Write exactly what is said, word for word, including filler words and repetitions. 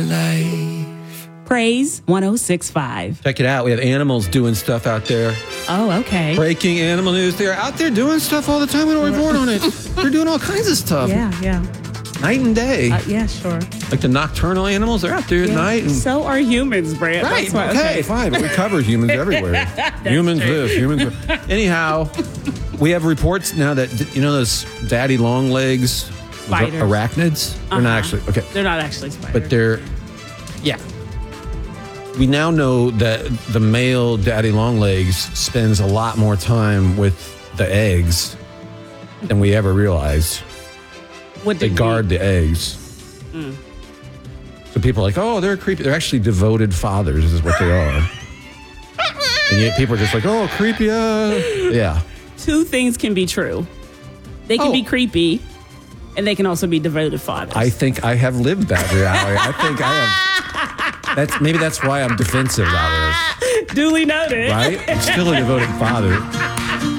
Life. Praise one oh six point five. Check it out. We have animals doing stuff out there. Oh, okay. Breaking animal news. They're out there doing stuff all the time. We don't report on it. They're doing all kinds of stuff. Yeah, yeah. Night and day. Uh, yeah, sure. Like the nocturnal animals, they're out there Yeah. at night. And So are humans, Brad. right. That's why- okay, okay. fine. But we cover humans everywhere. humans true. this, humans that. Anyhow, we have reports now that, you know, those daddy long legs, those Spiders. arachnids? They're Uh-huh. not actually, okay. They're not actually spiders. But they're, yeah. We now know that the male daddy longlegs spends a lot more time with the eggs than we ever realized. what They did guard we- the eggs. Mm. So people are like, oh, they're creepy. They're actually devoted fathers is what they are. And yet people are just like, oh, creepy. Uh. Yeah. Two things can be true. They can Oh. be creepy, and they can also be devoted fathers. I think I have lived that reality. I think I have. That's maybe that's why I'm defensive about this. Duly noted. Right? I'm still a devoted father.